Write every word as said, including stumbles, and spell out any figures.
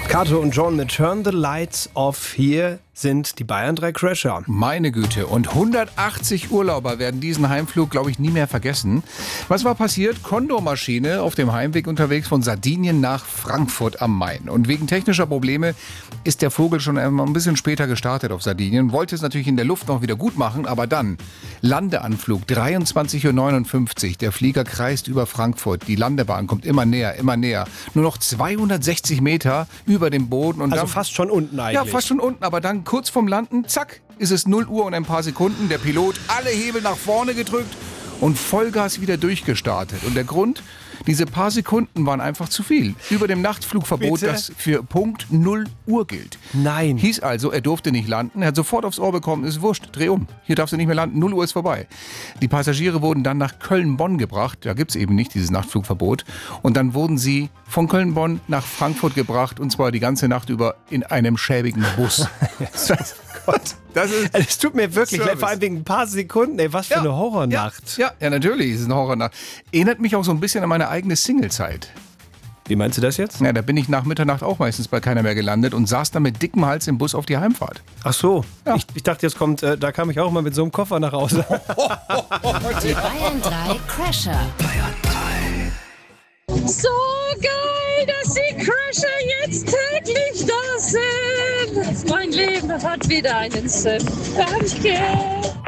Kato und John mit Turn the Lights Off. Hier sind die Bayern drei Crasher. Meine Güte. Und hundertachtzig Urlauber werden diesen Heimflug, glaube ich, nie mehr vergessen. Was war passiert? Condor-Maschine auf dem Heimweg unterwegs von Sardinien nach Frankfurt am Main. Und wegen technischer Probleme ist der Vogel schon ein bisschen später gestartet auf Sardinien. Wollte es natürlich in der Luft noch wieder gut machen, aber dann Landeanflug, dreiundzwanzig Uhr neunundfünfzig. Der Flieger kreist über Frankfurt. Die Landebahn kommt immer näher, immer näher. Nur noch zweihundertsechzig Meter über dem Boden. Und Also dann, fast schon unten eigentlich. Ja, fast schon unten, aber dann kurz vorm Landen, zack, ist es null Uhr und ein paar Sekunden. Der Pilot alle Hebel nach vorne gedrückt und Vollgas wieder durchgestartet. Und der Grund? Diese paar Sekunden waren einfach zu viel. Über dem Nachtflugverbot, Bitte? das für Punkt null Uhr gilt. Nein. Hieß also, er durfte nicht landen. Er hat sofort aufs Ohr bekommen, ist wurscht, dreh um. Hier darfst du nicht mehr landen, null Uhr ist vorbei. Die Passagiere wurden dann nach Köln-Bonn gebracht. Da gibt es eben nicht dieses Nachtflugverbot. Und dann wurden sie von Köln-Bonn nach Frankfurt gebracht. Und zwar die ganze Nacht über in einem schäbigen Bus. das, Gott. Das ist Es tut mir wirklich leid, Service. vor allem wegen ein paar Sekunden. Ey, was für Ja, eine Horrornacht. Ja, ja, ja, natürlich, es ist eine Horrornacht. Erinnert mich auch so ein bisschen an meine eigene Singlezeit. Wie meinst du das jetzt? Ja, da bin ich nach Mitternacht auch meistens bei keiner mehr gelandet und saß dann mit dickem Hals im Bus auf die Heimfahrt. Ach so. Ja. Ich, ich dachte, jetzt kommt, äh, da kam ich auch mal mit so einem Koffer nach Hause. Die Bayern drei Crasher. So geil, dass die Crasher jetzt täglich da sind. Mein Leben hat wieder einen Sinn. Danke.